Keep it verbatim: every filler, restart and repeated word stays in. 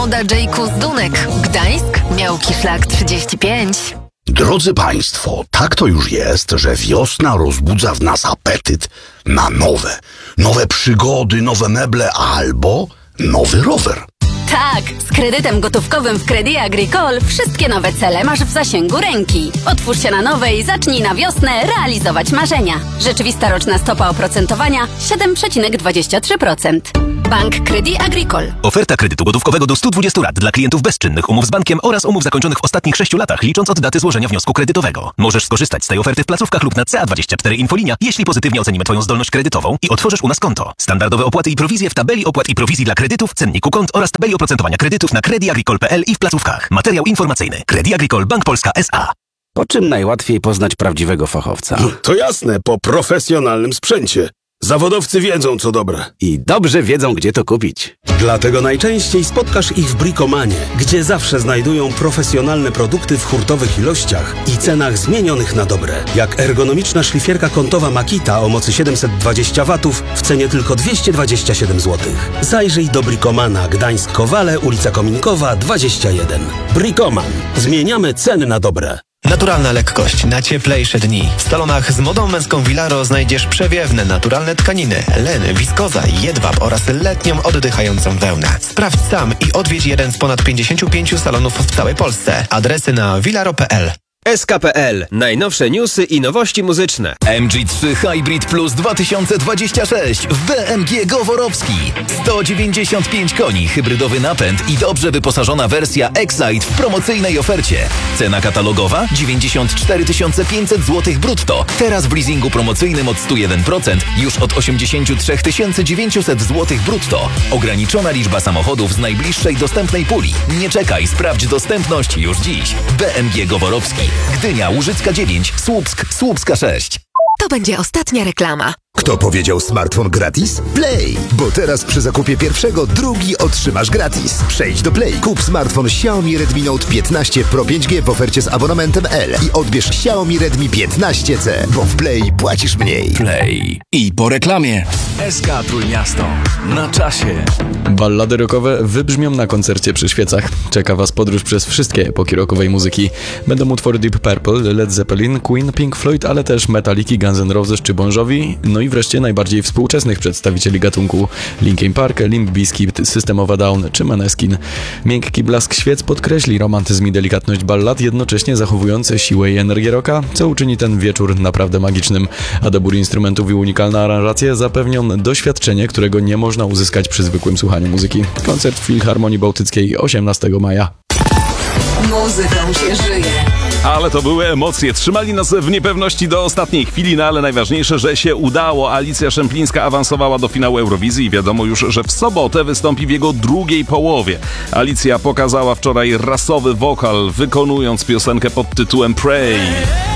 Moda J-Ku z Dunek. Gdańsk, Miałki Szlak trzydzieści pięć. Drodzy Państwo, tak to już jest, że wiosna rozbudza w nas apetyt na nowe. Nowe przygody, nowe meble albo nowy rower. Tak, z kredytem gotówkowym w Crédit Agricole wszystkie nowe cele masz w zasięgu ręki. Otwórz się na nowe i zacznij na wiosnę realizować marzenia. Rzeczywista roczna stopa oprocentowania siedem przecinek dwadzieścia trzy procent. Bank Crédit Agricole. Oferta kredytu gotówkowego do stu dwudziestu lat dla klientów bezczynnych umów z bankiem oraz umów zakończonych w ostatnich sześciu latach, licząc od daty złożenia wniosku kredytowego. Możesz skorzystać z tej oferty w placówkach lub na C A dwadzieścia cztery Infolinia, jeśli pozytywnie ocenimy Twoją zdolność kredytową i otworzysz u nas konto. Standardowe opłaty i prowizje w tabeli opłat i prowizji dla kredytów, cenniku kont oraz tabeli oprocentowania kredytów na crédit agricole kropka p l i w placówkach. Materiał informacyjny. Crédit Agricole Bank Polska S A. Po czym najłatwiej poznać prawdziwego fachowca? To jasne, po profesjonalnym sprzęcie. Zawodowcy wiedzą, co dobre. I dobrze wiedzą, gdzie to kupić. Dlatego najczęściej spotkasz ich w Bricomanie, gdzie zawsze znajdują profesjonalne produkty w hurtowych ilościach i cenach zmienionych na dobre. Jak ergonomiczna szlifierka kątowa Makita o mocy siedemset dwadzieścia watów w cenie tylko dwieście dwadzieścia siedem złotych. Zajrzyj do Bricomana, Gdańsk-Kowale, ulica Kominkowa, dwadzieścia jeden. Bricoman. Zmieniamy ceny na dobre. Naturalna lekkość na cieplejsze dni. W salonach z modą męską Vilaro znajdziesz przewiewne, naturalne tkaniny, len, wiskoza, jedwab oraz letnią oddychającą wełnę. Sprawdź sam i odwiedź jeden z ponad pięćdziesięciu pięciu salonów w całej Polsce. Adresy na vilaro kropka p l. S K P L. Najnowsze newsy i nowości muzyczne. M G trzy Hybrid Plus dwa tysiące dwadzieścia sześć w B M G Goworowski. sto dziewięćdziesiąt pięć koni, hybrydowy napęd i dobrze wyposażona wersja Excite w promocyjnej ofercie. Cena katalogowa dziewięćdziesiąt cztery tysiące pięćset złotych brutto. Teraz w leasingu promocyjnym od sto jeden procent już od osiemdziesiąt trzy tysiące dziewięćset złotych brutto. Ograniczona liczba samochodów z najbliższej dostępnej puli. Nie czekaj, sprawdź dostępność już dziś. B M G Goworowski. Gdynia, Łużycka dziewięć, Słupsk, Słupska sześć. To będzie ostatnia reklama. Kto powiedział smartfon gratis? Play! Bo teraz przy zakupie pierwszego drugi otrzymasz gratis. Przejdź do Play. Kup smartfon Xiaomi Redmi Note piętnaście Pro pięć G w ofercie z abonamentem L i odbierz Xiaomi Redmi piętnaście C, bo w Play płacisz mniej. Play. I po reklamie. S K Trójmiasto. Na czasie. Ballady rockowe wybrzmią na koncercie przy świecach. Czeka Was podróż przez wszystkie epoki rockowej muzyki. Będą utwory Deep Purple, Led Zeppelin, Queen, Pink Floyd, ale też Metallica, Guns N' Roses czy Bon Jovi. No i wreszcie najbardziej współczesnych przedstawicieli gatunku: Linkin Park, Limp Bizkit, System of a Down czy Maneskin. Miękki blask świec podkreśli romantyzm i delikatność ballad, jednocześnie zachowując siłę i energię rocka, co uczyni ten wieczór naprawdę magicznym. A dobór instrumentów i unikalna aranżacja zapewnią doświadczenie, którego nie można uzyskać przy zwykłym słuchaniu muzyki. Koncert w Filharmonii Bałtyckiej osiemnastego maja. Muzyką się żyje. Ale to były emocje. Trzymali nas w niepewności do ostatniej chwili, no ale najważniejsze, że się udało. Alicja Szemplińska awansowała do finału Eurowizji i wiadomo już, że w sobotę wystąpi w jego drugiej połowie. Alicja pokazała wczoraj rasowy wokal, wykonując piosenkę pod tytułem Pray.